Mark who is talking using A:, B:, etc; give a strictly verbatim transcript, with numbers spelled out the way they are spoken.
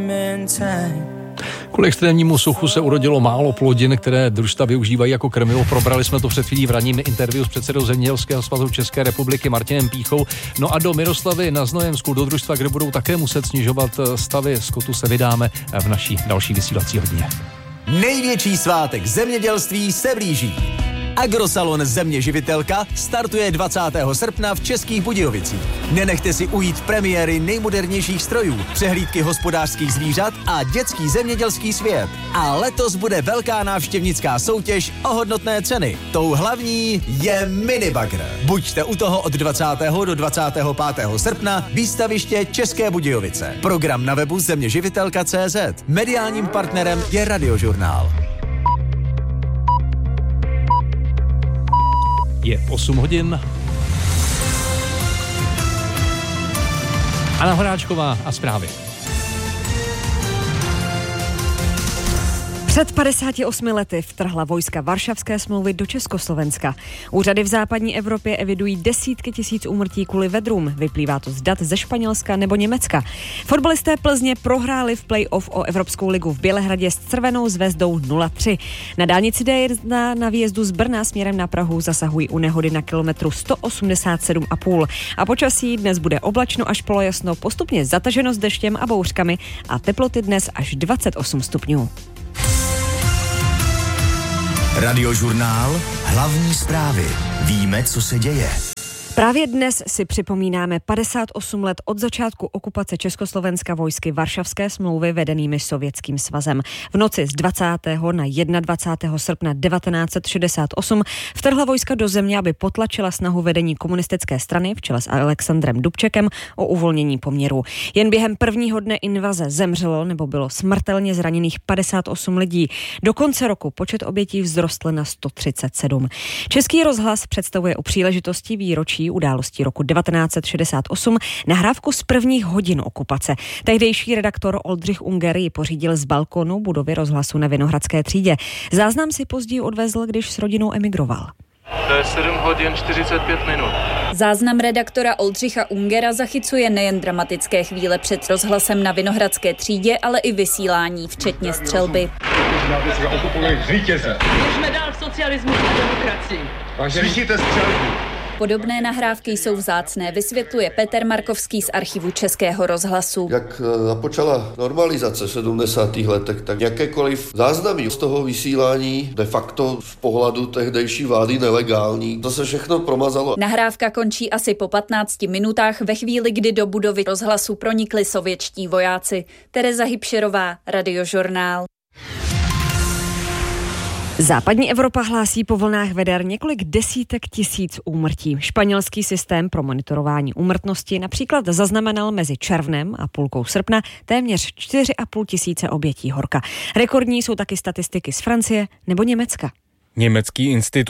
A: Kvůli extrémnímu suchu se urodilo málo plodin, které družstva využívají jako krmivo. Probrali jsme to před chvílí v ranním interview s předsedou Zemědělského svazu České republiky Martinem Píchou. No a do Miroslavy na Znojemsku, do družstva, kde budou také muset snižovat stavy skotu, se vydáme v naší další vysílací hodině.
B: Největší svátek zemědělství se blíží. Agrosalon Země živitelka startuje dvacátého srpna v Českých Budějovicích. Nenechte si ujít premiéry nejmodernějších strojů, přehlídky hospodářských zvířat a dětský zemědělský svět. A letos bude velká návštěvnická soutěž o hodnotné ceny. Tou hlavní je minibagr. Buďte u toho od dvacátého do dvacátého pátého srpna, výstaviště České Budějovice. Program na webu zeměživitelka tečka cé zet. Mediálním partnerem je Radiožurnál.
A: Je osm hodin. Anna Horáčková a zprávy.
C: Před padesáti osmi lety vtrhla vojska Varšavské smlouvy do Československa. Úřady v západní Evropě evidují desítky tisíc úmrtí kvůli vedrům. Vyplývá to z dat ze Španělska nebo Německa. Fotbalisté Plzně prohráli v play-off o Evropskou ligu v Bělehradě s Červenou zvezdou nula tři. Na dálnici D jedna na výjezdu z Brna směrem na Prahu zasahují u nehody na kilometru sto osmdesát sedm a půl. A počasí dnes bude oblačno až polojasno, postupně zataženo s deštěm a bouřkami a teploty dnes až dvacet osm stupňů.
B: Radiožurnál, hlavní zprávy. Víme, co se děje.
C: Právě dnes si připomínáme padesát osm let od začátku okupace Československa vojsky Varšavské smlouvy vedenými Sovětským svazem. V noci z dvacátého na dvacátého prvního srpna devatenáct set šedesát osm vtrhla vojska do země, aby potlačila snahu vedení komunistické strany v čele s Alexandrem Dubčekem o uvolnění poměrů. Jen během prvního dne invaze zemřelo nebo bylo smrtelně zraněných padesát osm lidí. Do konce roku počet obětí vzrostl na sto třicet sedm. Český rozhlas představuje u příležitosti výročí událostí roku devatenáct set šedesát osm nahrávku z prvních hodin okupace. Tehdejší redaktor Oldřich Unger ji pořídil z balkonu budovy rozhlasu na Vinohradské třídě. Záznam si později odvezl, když s rodinou emigroval.
D: To je sedm hodin čtyřicet pět minut.
E: Záznam redaktora Oldřicha Ungera zachycuje nejen dramatické chvíle před rozhlasem na Vinohradské třídě, ale i vysílání, včetně střelby.
F: Běžme dál v socialismu a demokracii.
D: Slyšíte střelbu?
E: Podobné nahrávky jsou vzácné, vysvětluje Petr Markovský z archivu Českého rozhlasu.
G: Jak započala normalizace v sedmdesátých letech, tak jakékoliv záznamy z toho vysílání de facto z pohledu tehdejší vlády nelegální. To se všechno promazalo.
E: Nahrávka končí asi po patnácti minutách ve chvíli, kdy do budovy rozhlasu pronikli sovětští vojáci. Tereza Hybšerová, Radiožurnál.
C: Západní Evropa hlásí po vlnách veder několik desítek tisíc úmrtí. Španělský systém pro monitorování úmrtnosti například zaznamenal mezi červnem a půlkou srpna téměř čtyři a půl tisíce obětí horka. Rekordní jsou taky statistiky z Francie nebo Německa.
H: Německý institut